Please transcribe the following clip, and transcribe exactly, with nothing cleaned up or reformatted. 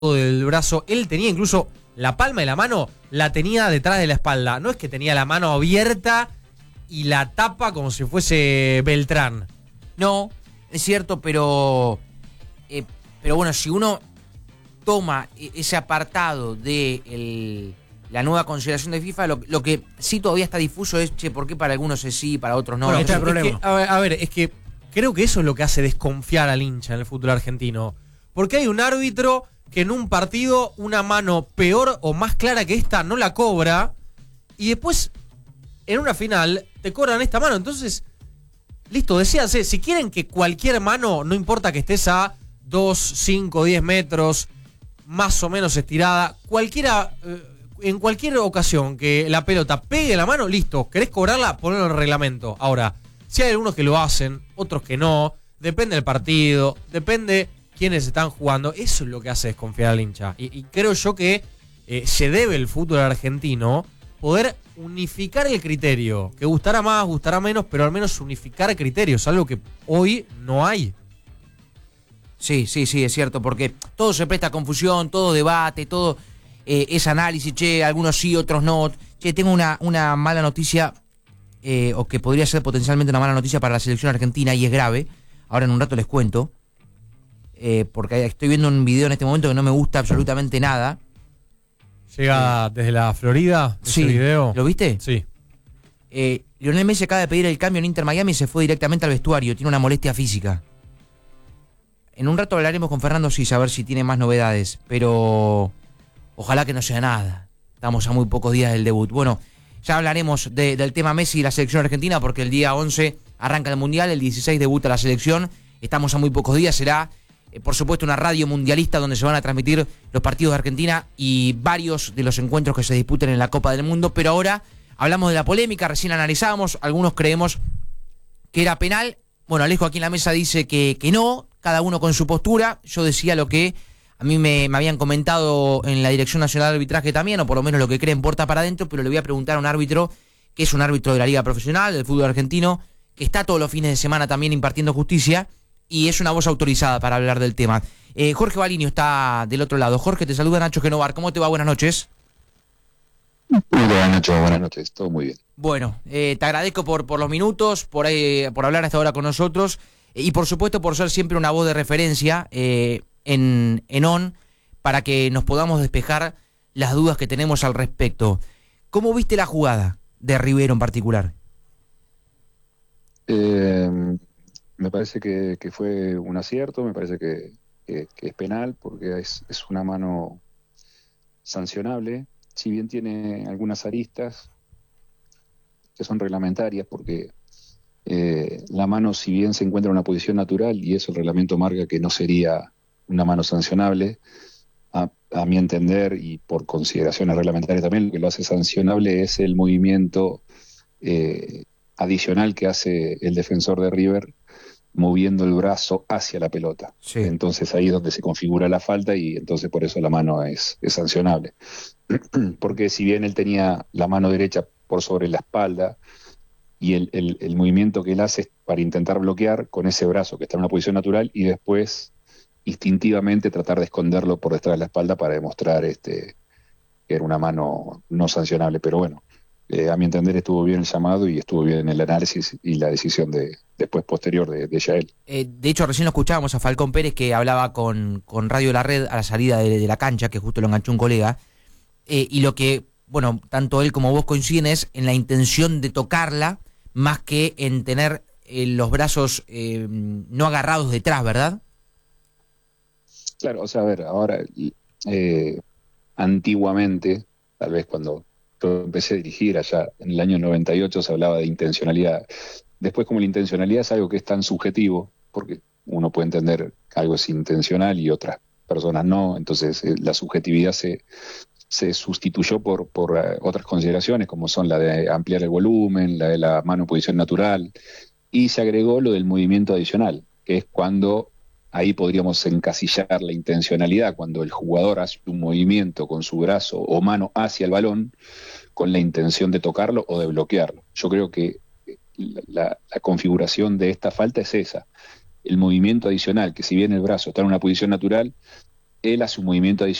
del brazo, él tenía incluso la palma de la mano, la tenía detrás de la espalda. No es que tenía la mano abierta y la tapa como si fuese Beltrán. No, es cierto, pero eh, pero bueno, si uno toma ese apartado de el, la nueva consideración de FIFA, lo, lo que sí todavía está difuso es, che, ¿por qué para algunos es sí, para otros no? Bueno, Este es es el problema. que, a, ver, a ver, es que creo que eso es lo que hace desconfiar al hincha en el fútbol argentino. Porque hay un árbitro que en un partido una mano peor o más clara que esta no la cobra y después en una final te cobran esta mano. Entonces, listo, decíanse, si quieren que cualquier mano, no importa que estés a dos, cinco, diez metros, más o menos estirada, cualquiera, eh, en cualquier ocasión que la pelota pegue la mano, listo, querés cobrarla, ponelo en el reglamento. Ahora, si hay algunos que lo hacen, otros que no, depende del partido, depende quiénes están jugando, eso es lo que hace desconfiar al hincha. Y, y creo yo que eh, se debe el fútbol argentino poder unificar el criterio, que gustará más, gustará menos, pero al menos unificar criterios, algo que hoy no hay. Sí, sí, sí, es cierto, porque todo se presta a confusión, todo debate, todo eh, es análisis, che, algunos sí, otros no. Che, tengo una, una mala noticia, eh, o que podría ser potencialmente una mala noticia para la selección argentina, y es grave. Ahora en un rato les cuento, eh, porque estoy viendo un video en este momento que no me gusta absolutamente nada. Llega eh, desde la Florida, sí, ese video. ¿Lo viste? Sí. Eh, Lionel Messi acaba de pedir el cambio en Inter Miami y se fue directamente al vestuario, tiene una molestia física. En un rato hablaremos con Fernando Sis a ver si tiene más novedades, pero ojalá que no sea nada. Estamos a muy pocos días del debut. Bueno, ya hablaremos de, del tema Messi y la selección argentina, porque el día once arranca el Mundial, el dieciséis debuta la selección. Estamos a muy pocos días, será, eh, por supuesto, una radio mundialista donde se van a transmitir los partidos de Argentina y varios de los encuentros que se disputen en la Copa del Mundo. Pero ahora hablamos de la polémica, recién analizábamos, algunos creemos que era penal. Bueno, Alejo aquí en la mesa dice que, que no, cada uno con su postura. Yo decía lo que a mí me, me habían comentado en la Dirección Nacional de Arbitraje también, o por lo menos lo que creen puerta para adentro, pero le voy a preguntar a un árbitro que es un árbitro de la Liga Profesional, del fútbol argentino, que está todos los fines de semana también impartiendo justicia, y es una voz autorizada para hablar del tema. Eh, Jorge Balinio está del otro lado. Jorge, te saluda Nacho Genovar. ¿Cómo te va? Buenas noches. Muy buenas noches, buenas noches, todo muy bien. Bueno, eh, te agradezco por, por los minutos, por, eh, por hablar hasta ahora con nosotros, eh, y por supuesto por ser siempre una voz de referencia eh, en, en O N, para que nos podamos despejar las dudas que tenemos al respecto. ¿Cómo viste la jugada de Rivero en particular? Eh, me parece que, que fue un acierto, me parece que, que, que es penal, porque es, es una mano sancionable. Si bien tiene algunas aristas que son reglamentarias, porque eh, la mano, si bien se encuentra en una posición natural, y eso el reglamento marca que no sería una mano sancionable, a, a mi entender, y por consideraciones reglamentarias también, lo que lo hace sancionable es el movimiento eh, adicional que hace el defensor de River, moviendo el brazo hacia la pelota. Sí. Entonces ahí es donde se configura la falta, y entonces por eso la mano es, es sancionable. Porque si bien él tenía la mano derecha por sobre la espalda, y el, el, el movimiento que él hace es para intentar bloquear con ese brazo que está en una posición natural, y después instintivamente tratar de esconderlo por detrás de la espalda para demostrar este, que era una mano no sancionable. Pero bueno, eh, a mi entender estuvo bien el llamado y estuvo bien el análisis y la decisión de después posterior de, de Yael. Eh, de hecho, recién lo escuchábamos a Falcón Pérez, que hablaba con, con Radio La Red a la salida de, de la cancha, que justo lo enganchó un colega, eh, y lo que, bueno, tanto él como vos coinciden es en la intención de tocarla, más que en tener eh, los brazos eh, no agarrados detrás, ¿verdad? Claro, o sea, a ver, ahora, eh, antiguamente, tal vez cuando yo empecé a dirigir allá en el año noventa y ocho, se hablaba de intencionalidad. Después, como la intencionalidad es algo que es tan subjetivo, porque uno puede entender que algo es intencional y otras personas no, entonces eh, la subjetividad se, se sustituyó por, por uh, otras consideraciones, como son la de ampliar el volumen, la de la mano en posición natural, y se agregó lo del movimiento adicional, que es cuando ahí podríamos encasillar la intencionalidad, cuando el jugador hace un movimiento con su brazo o mano hacia el balón con la intención de tocarlo o de bloquearlo. Yo creo que la, la configuración de esta falta es esa, el movimiento adicional, que si bien el brazo está en una posición natural, él hace un movimiento adicional